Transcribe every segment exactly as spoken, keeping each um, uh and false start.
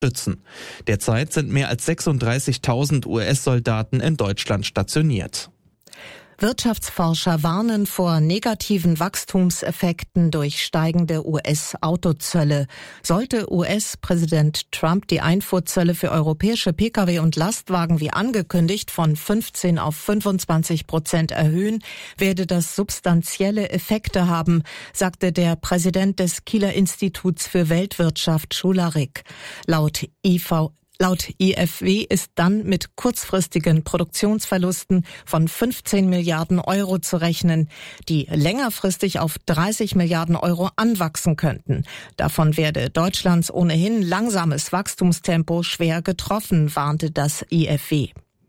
unterstützen. Derzeit sind mehr als sechsunddreißigtausend U S-Soldaten in Deutschland stationiert. Wirtschaftsforscher warnen vor negativen Wachstumseffekten durch steigende U S-Autozölle. Sollte U S-Präsident Trump die Einfuhrzölle für europäische Pkw und Lastwagen wie angekündigt von fünfzehn auf fünfundzwanzig Prozent erhöhen, werde das substanzielle Effekte haben, sagte der Präsident des Kieler Instituts für Weltwirtschaft Schularik. Laut I V Laut I F W ist dann mit kurzfristigen Produktionsverlusten von fünfzehn Milliarden Euro zu rechnen, die längerfristig auf dreißig Milliarden Euro anwachsen könnten. Davon werde Deutschlands ohnehin langsames Wachstumstempo schwer getroffen, warnte das I F W.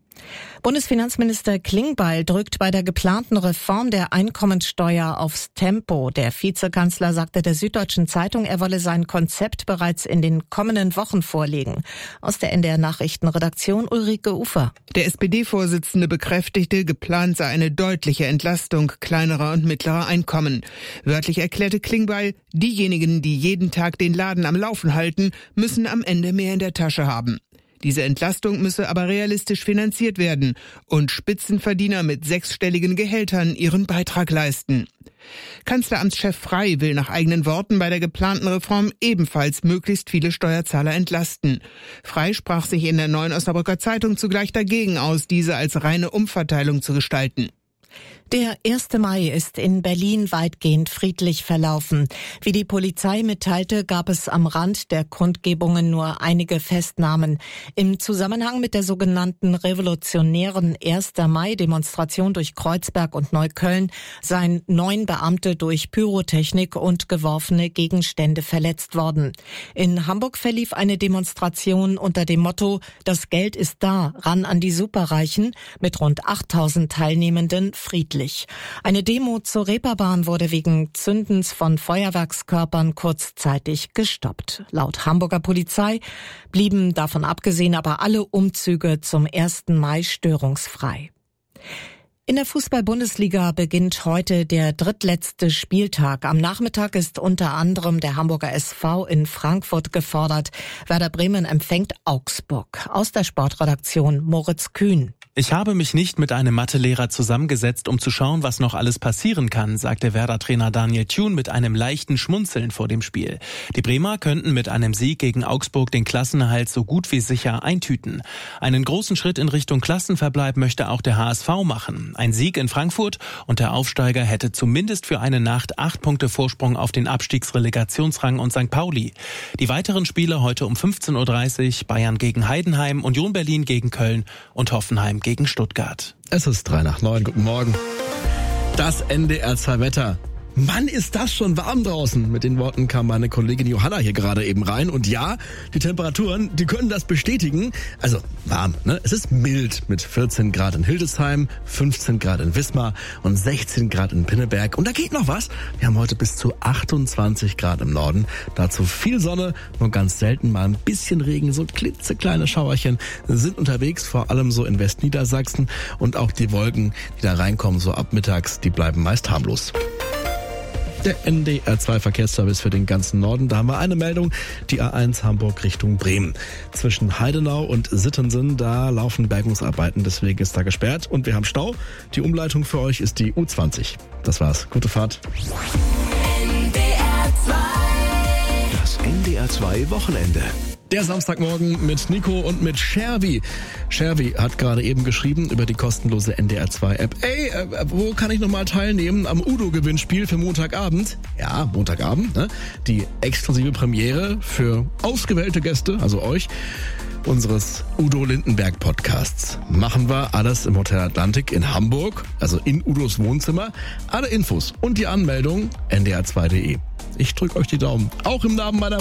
Bundesfinanzminister Klingbeil drückt bei der geplanten Reform der Einkommensteuer aufs Tempo. Der Vizekanzler sagte der Süddeutschen Zeitung, er wolle sein Konzept bereits in den kommenden Wochen vorlegen. Aus der N D R-Nachrichtenredaktion Ulrike Ufer. Der S P D-Vorsitzende bekräftigte, geplant sei eine deutliche Entlastung kleinerer und mittlerer Einkommen. Wörtlich erklärte Klingbeil, diejenigen, die jeden Tag den Laden am Laufen halten, müssen am Ende mehr in der Tasche haben. Diese Entlastung müsse aber realistisch finanziert werden und Spitzenverdiener mit sechsstelligen Gehältern ihren Beitrag leisten. Kanzleramtschef Frey will nach eigenen Worten bei der geplanten Reform ebenfalls möglichst viele Steuerzahler entlasten. Frey sprach sich in der Neuen Osnabrücker Zeitung zugleich dagegen aus, diese als reine Umverteilung zu gestalten. Der erste Mai ist in Berlin weitgehend friedlich verlaufen. Wie die Polizei mitteilte, gab es am Rand der Kundgebungen nur einige Festnahmen. Im Zusammenhang mit der sogenannten revolutionären erster Mai-Demonstration durch Kreuzberg und Neukölln seien neun Beamte durch Pyrotechnik und geworfene Gegenstände verletzt worden. In Hamburg verlief eine Demonstration unter dem Motto „Das Geld ist da, ran an die Superreichen" mit rund achttausend Teilnehmenden friedlich. Eine Demo zur Reeperbahn wurde wegen Zündens von Feuerwerkskörpern kurzzeitig gestoppt. Laut Hamburger Polizei blieben davon abgesehen aber alle Umzüge zum ersten Mai störungsfrei. In der Fußball-Bundesliga beginnt heute der drittletzte Spieltag. Am Nachmittag ist unter anderem der Hamburger S V in Frankfurt gefordert. Werder Bremen empfängt Augsburg. Aus der Sportredaktion Moritz Kühn. Ich habe mich nicht mit einem Mathelehrer zusammengesetzt, um zu schauen, was noch alles passieren kann, sagte Werder-Trainer Daniel Thune mit einem leichten Schmunzeln vor dem Spiel. Die Bremer könnten mit einem Sieg gegen Augsburg den Klassenerhalt so gut wie sicher eintüten. Einen großen Schritt in Richtung Klassenverbleib möchte auch der H S V machen. Ein Sieg in Frankfurt und der Aufsteiger hätte zumindest für eine Nacht acht Punkte Vorsprung auf den Abstiegsrelegationsrang und Sankt Pauli. Die weiteren Spiele heute um fünfzehn Uhr dreißig, Bayern gegen Heidenheim, Union Berlin gegen Köln und Hoffenheim gegen Stuttgart. Es ist drei nach neun. Guten Morgen. Das N D R zwei Wetter. Mann, ist das schon warm draußen. Mit den Worten kam meine Kollegin Johanna hier gerade eben rein. Und ja, die Temperaturen, die können das bestätigen. Also warm, ne? Es ist mild mit vierzehn Grad in Hildesheim, fünfzehn Grad in Wismar und sechzehn Grad in Pinneberg. Und da geht noch was. Wir haben heute bis zu achtundzwanzig Grad im Norden. Dazu viel Sonne, nur ganz selten mal ein bisschen Regen. So klitzekleine Schauerchen sind unterwegs, vor allem so in Westniedersachsen. Und auch die Wolken, die da reinkommen, so ab mittags, die bleiben meist harmlos. Der N D R zwei Verkehrsservice für den ganzen Norden. Da haben wir eine Meldung, die A eins Hamburg Richtung Bremen. Zwischen Heidenau und Sittensen, da laufen Bergungsarbeiten, deswegen ist da gesperrt. Und wir haben Stau. Die Umleitung für euch ist die U zwanzig. Das war's. Gute Fahrt. N D R zwei. Das N D R zwei Wochenende. Der Samstagmorgen mit Nico und mit Shervi. Shervi hat gerade eben geschrieben über die kostenlose N D R zwei App. Ey, äh, wo kann ich nochmal teilnehmen am Udo-Gewinnspiel für Montagabend? Ja, Montagabend, ne? Die exklusive Premiere für ausgewählte Gäste, also euch, unseres Udo Lindenberg Podcasts. Machen wir alles im Hotel Atlantik in Hamburg, also in Udos Wohnzimmer. Alle Infos und die Anmeldung N D R zwei punkt de. Ich drücke euch die Daumen, auch im Namen meiner